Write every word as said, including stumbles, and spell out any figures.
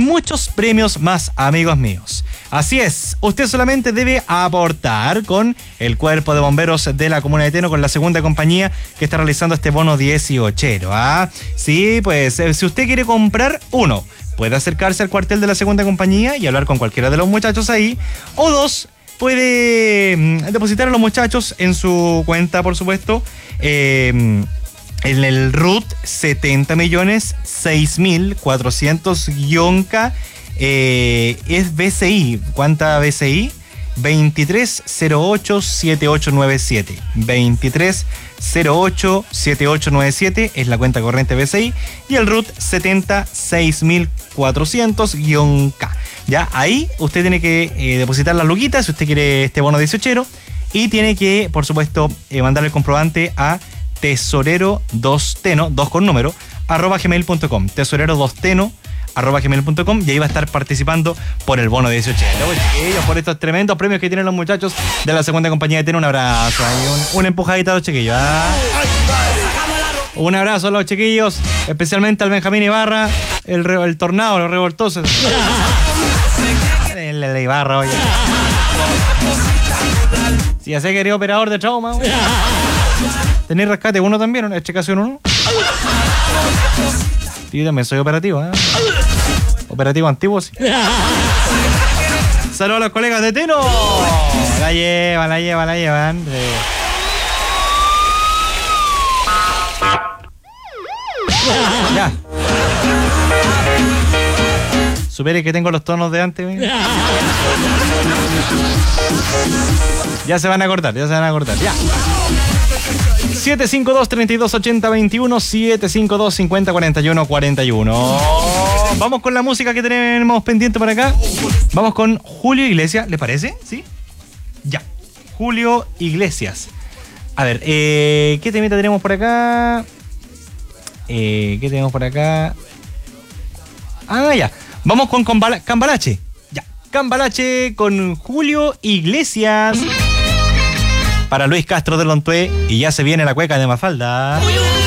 muchos premios más, amigos míos. Así es, usted solamente debe aportar con el Cuerpo de Bomberos de la Comuna de Teno, con la segunda compañía que está realizando este bono dieciochero. ¿Ah? Sí, pues eh, si usted quiere comprar uno, puede acercarse al cuartel de la segunda compañía y hablar con cualquiera de los muchachos ahí. O dos, puede mm, depositar a los muchachos en su cuenta, por supuesto, eh, en el R U T setenta millones seis mil cuatrocientos K. Eh, es B C I. ¿Cuánta B C I? veintitrés cero ocho siete ocho nueve siete. veintitrés cero ocho siete ocho nueve siete es la cuenta corriente B C I y el R U T setenta seis mil cuatrocientos K. Ya, ahí usted tiene que eh, depositar las luquitas si usted quiere este bono dieciochero y tiene que, por supuesto, eh, mandar el comprobante a tesorero dos teno, dos con número, arroba gmail punto com. tesorero dos teno arroba gmail punto com y ahí va a estar participando por el bono dieciochero. Chiquillos, por estos tremendos premios que tienen los muchachos de la segunda compañía de Teno. Un abrazo, un, una empujadita a los chiquillos. ¿Ah? Un abrazo a los chiquillos, especialmente al Benjamín Ibarra, el, el tornado, los revoltosos. El, el Ibarra, oye. Si ya sé que eres operador de trauma, oye. ¿Tenés rescate uno también? ¿En este caso uno? Yo también soy operativo, ¿eh? Operativo antiguo, sí. Saludos a los colegas de Teno. La llevan, la llevan, la llevan. Sí. Ya. Supere que tengo los tonos de antes, ¿eh? Ya se van a acordar, ya se van a acordar, ya. siete cinco dos, treinta y dos, ochenta, veintiuno, siete cinco dos, cincuenta, cuarenta y uno, cuarenta y uno. Vamos con la música que tenemos pendiente por acá. Vamos con Julio Iglesias, ¿le parece? ¿Sí? Ya. Julio Iglesias. A ver, eh, ¿qué temita tenemos por acá? Eh, ¿Qué tenemos por acá? Ah, ya. Vamos con Cambalache. Ya. Cambalache con Julio Iglesias. Para Luis Castro de Lontué, y ya se viene la cueca de Mafalda. Uy, uy.